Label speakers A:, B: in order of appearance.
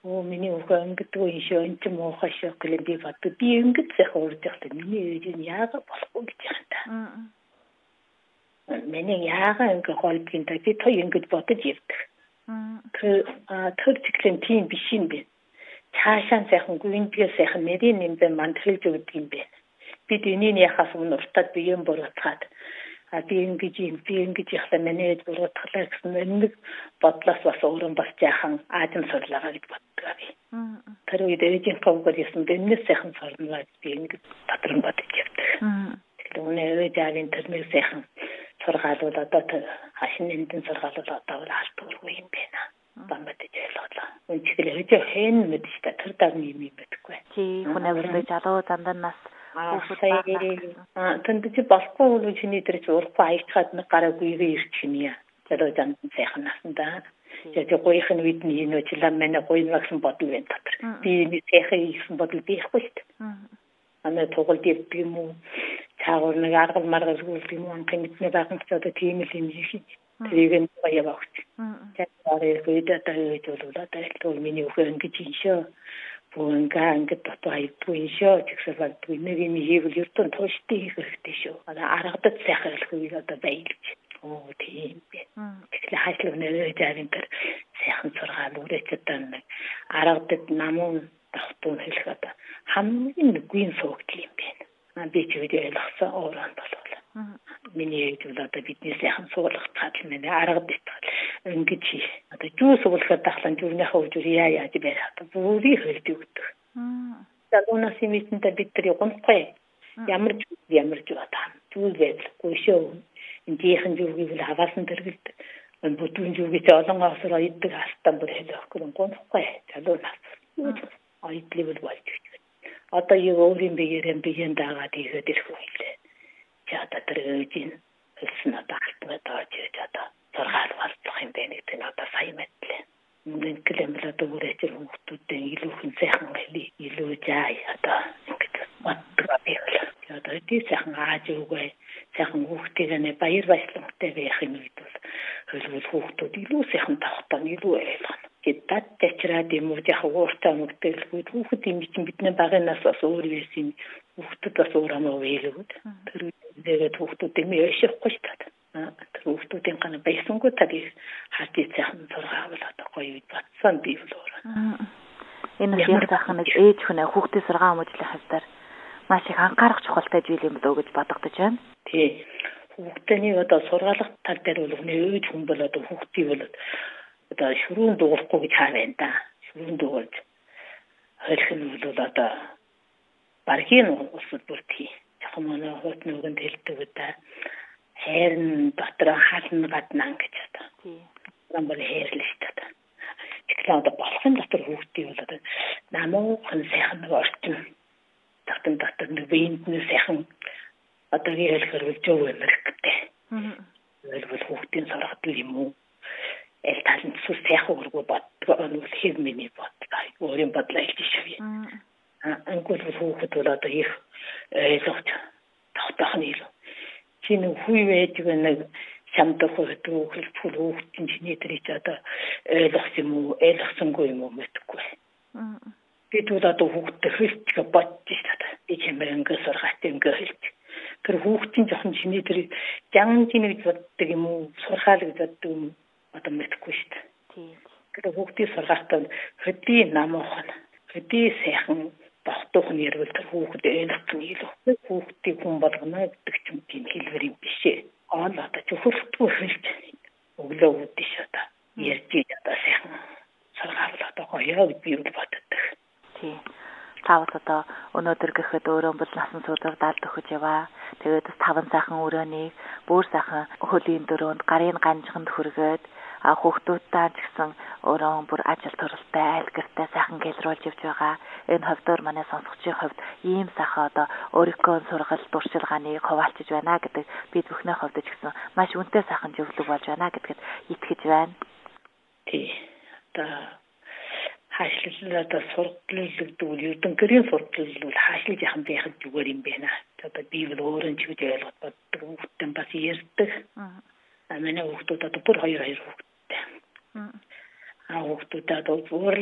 A: миний өвгөө ингэдэг юм шүү. Энд ч муухай шүү гэлээ би боддог. Би ингэж сайхан урдчихсан. Миний ээж нь яагаад болохгүй гэж юм та. Миний яагаад ингэ холбогын та би той ингэж бодож явдаг. Тэр чиглэн тийм биш юм бэ. Цаашаа сайхан гүндгээ сайхан нэрийн нэмдэ мандхилж өгдөг юм бэ. Бид энийг яхаас өмнө уртад би юм буруутгаад би ингэж яхлаа манай ээж буруутгалаа гэсэн нэг бодлоос бас өөрөө бас жаахан аажим сурлаагаа гэж боддог би. Тэр үед ээжийн хавгад ясан бэнэс сайхан сорноо би ингэж дотрон бодож явдаг. Тэгэхээр ээж аавын тэрмэг сайхан сургаалууд одоо хашин эндэн сургаалууд одоо алдуулгүй юм байна. Бамбадж ялгалаа. Үнэхээр ээж хэн мэдэж та тэр дарны юм мэдгүй.
B: Чи хүнээс залуу занданаас
A: тэнд чи болохгүй үл чиний дээр чи урахгүй аягчаад нэг гараагүй ирчихнийя. Залуу зандан сайхан насандаа. Тэгээд гоёхын үед нь энэ үчлээ манай гоёнлагсан бодол байна дотор. Би энэ сайхан ийсэн бодол бихгүй шүү дээ. Ана тугал дийдэг юм уу? Цаагуур нэг аргал маргал гүйлдэг юм анхын мэднэ байгаа ч одоо тийм л юм шиг. Тэрийг нь гоё багт. Тэгээд үед одоо үед бол одоо миний өхөө ингэж юм шүү. Бүгэнгээ ингэж дотоо хайдгүй шүү. Чигсэл багдгүй нэг юм хийвэл ертөн тууштай хийх хэрэгтэй шүү. Одоо аргадад сайхан хэлэхгүй одоо байлж. Оо тийм бэ. Тэгэхээр хаачлаг нэрээ жаарын тэр сайхан сургаал үрээч одоо нэг аргадад намун тахтун хэлэх одоо хамгийн нэгэн суугдл юм байна. Би ч үгүй ойлгосон өөрөө болов. Миний ээж бол одоо бидний сайхан суулгах чадал миний аргад итгэл ингэж одоо жүүс уулахад тахлан зүрнийхээ үжир яаж байрах бүрий хөлд өгдөг. Залуунаас имитэнтэй бид тэр гонхгүй ямар жуудаа зүйл байлгүй шүү. Эндийнхэн зүргийг л хаваасан тэргэлд бүтэн зүргийг олон осроо иддэг алтан бүр хэлэхгүй гонхгүй залуунаас айдлыг болж байна. Одоо юу өөрийн биеэн дагаад ихэд ирэхгүй хэлээ. Чата тэрэгжин хэлсэн одоо алтан тааж одоо сургаал болчих юм байна гэдэг нь одоо сайн мэдлээ. Мөн клемлад өгөөч хүмүүстүүдээ илүү хэн сайхан хэлий илүү жаа одоо ингэж боддог байл. Одоо тийм сайхан ааж өгөө сайхан хүүхдийн баяр баясгалантай байх юм үед бол хөлбөл хүүхдүүд илүү сайхан тавхтаа илүү ойлгоно. Гэдад тэчраад юм уу яг ууртаа мөгдөлгүй хүүхд юм чинь бидний багынаас бас өөр байсан хүүхдүүд бас өөр амаа вээлүүд. Тэр үедээ хүүхдүүд юм яшихгүй шүү дээ. Хүүхдүүдийн гана байсангүй тагийг харж сайхан сургаавал одоо гоё үед батсан би бол өөр.
B: Энэ яг сайхан нэг ээж хүнээ хүүхдийн сургаан хүмүүжлэх хэвээр маш их анхаарах чухалтай зүйл юм болов уу гэж бодогдож байна.
A: Тий. Хүүхдийн одоо сургаалах тал дээр бол ээж хүн бол одоо хүүхдийн бол одоо шүрүүн дуурахгүй гэж хараа энэ да. Шүрүүн дуурж хөрх нь бол одоо баргийн усд бүртгий. Жохом манай хот нүгэнд хэлдэг удаа хайрн дотор хална гаднаа гэж одоо. Тий. Нам бол хайрлаа шүү дээ. Тэгэхээр одоо болохын дотор хүүхдийн бол одоо намуухан сайхан нэг орчин дотор нэг биендээ сайхан одоо хэлэхээр жоо эмэрхтэй. Тэгэл бол хүүхдийн сургалтын юм уу? Эл талент сүс сайхан өргөө боддог нь хэв миний бодлоо. Өөрийн бодлоо хэлж шивээ. Ангуул хүүхэд бол одоо их ойлгож тавтахны илүү. Чиний хүй байж нэг самдах хөдөө хүүхдийн чиний дэрэж одоо ойлгох юм уу? Ойлгосонгүй юм уу мэдгүй. Бид бол одоо хүүхдэд хэлж бодчих та. Би чимээ ингэ сургаатай ингэ хэлж. Тэр хүүхдийн жоохон чиний дээр жан чиний гэж боддог юм уу? Сурхаал гэж боддог юм одоо мэдгүй шүү дээ. Тийм. Тэр хүүхдийн сургаалтад хөдий намуухан, хөдий сайхан багтуух нь ярил тэр хүүхдэд ойлгох нь илүү. Хүүхдийн хүн болгоно гэдэг ч юм тийм хэлбэр юм биш ээ. Одоо ч хөлтгүй хэлж өглөө үүдэж одоо ярьж одоо сайхан сургаал одоо гоё гэж би боддог.
B: Тийм. Тавд одоо өнөөдөр гэхэд өөрөө бол насан туршид өгч яваа. Тэгээд 5 сайхан өрөөнийг бүр сайхан хөлийн дөрөнд гарын ганжиханд хүргээд хүүхдүүдтэй ч гэсэн өөрөө бүр ажил төрөлтэй айл гэртээ сайхан гэлрүүлж явж байгаа. Энэ хөвдөр манай сонсогчийн хувьд ийм сайхан одоо өөрийнхөө сургал дуршилгааныг хуваалцж байна гэдэг бид бүхний хувьд ч гэсэн маш үнэтэй сайхан зөвлөг болж байна гэдэгт итгэж байна.
A: Тий. Хаашлал одоо сургалтын ердөнгийн сургалтын хаашлаж яхан байх зүгээр юм байна. Одоо би бол өөрөө ч гэж ойлгоод боддог. Хүүхдэн бас ярьдаг. Манай хүүхдүүд одоо бүр хоёр хүүхдтэй. Хүүхдүүд одоо